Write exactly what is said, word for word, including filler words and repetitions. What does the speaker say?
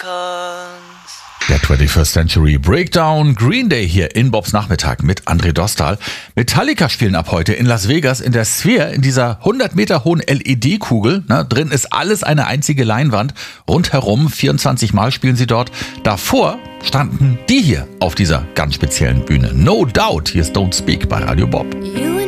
Der twenty-first Century Breakdown, Green Day hier in Bobs Nachmittag mit André Dostal. Metallica spielen ab heute in Las Vegas in der Sphere, in dieser hundert Meter hohen L E D-Kugel. Ne, drin ist alles eine einzige Leinwand. Rundherum vierundzwanzig Mal spielen sie dort. Davor standen die hier auf dieser ganz speziellen Bühne. No Doubt, hier ist Don't Speak bei Radio Bob. You